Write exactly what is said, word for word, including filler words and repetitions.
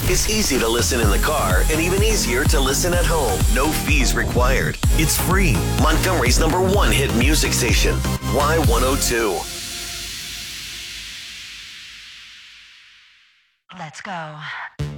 It's easy to listen in the car and even easier to listen at home. No fees required. It's free. Montgomery's number one hit music station, Y one oh two. Let's go.